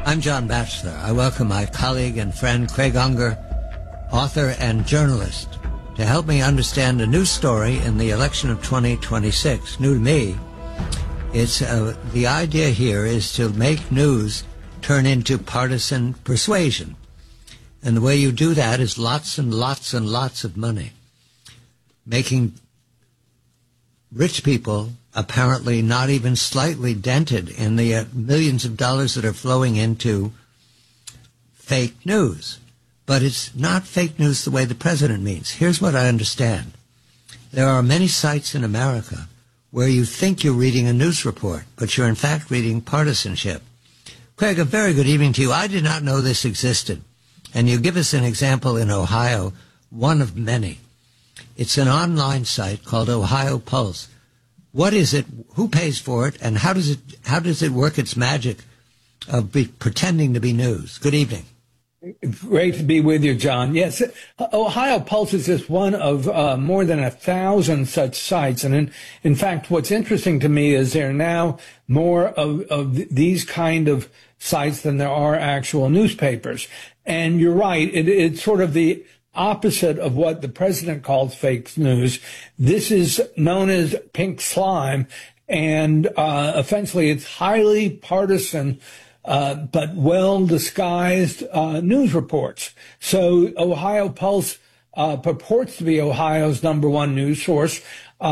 I'm John Batchelor. I welcome my colleague and friend Craig Unger, author and journalist, to help me understand a new story in the election of 2026. New to me. It's the idea here is to make news turn into partisan persuasion. And the way you do that is lots and lots and lots of money. Making rich people apparently not even slightly dented in the millions of dollars that are flowing into fake news. But it's not fake news the way the president means. Here's what I understand. There are many sites in America where you think you're reading a news report, but you're in fact reading partisanship. Craig, a very good evening to you. I did not know this existed. And you give us an example in Ohio, one of many. It's an online site called Ohio Pulse. What is it? Who pays for it? And how does it work its magic of pretending to be news? Good evening. Great to be with you, John. Yes, Ohio Pulse is just one of more than 1,000 such sites. And in fact, what's interesting to me is there are now more of these kind of sites than there are actual newspapers. And you're right, it's sort of the opposite of what the president calls fake news. This is known as pink slime, and essentially it's highly partisan but well-disguised news reports. So Ohio Pulse purports to be Ohio's #1 news source.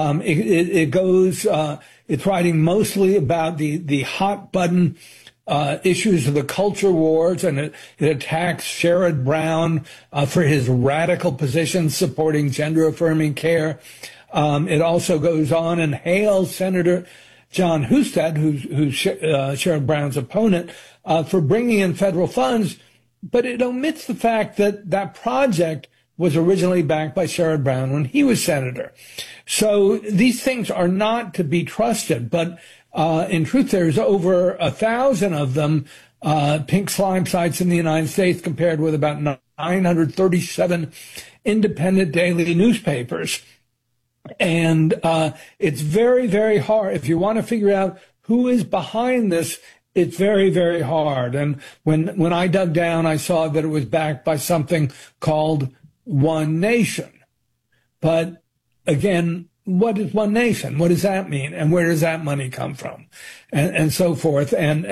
It's writing mostly about the hot-button issues of the culture wars, and it attacks Sherrod Brown for his radical positions supporting gender-affirming care. It also goes on and hails Senator Jon Husted, who's Sherrod Brown's opponent, for bringing in federal funds, but it omits the fact that that project was originally backed by Sherrod Brown when he was senator. So these things are not to be trusted, but in truth, there's over 1,000 of them, pink slime sites in the United States, compared with about 937 independent daily newspapers. And it's very, very hard. If you want to figure out who is behind this, it's very, very hard. And when I dug down, I saw that it was backed by something called One Nation. But again, what is One Nation? What does that mean? And where does that money come from? And so forth. And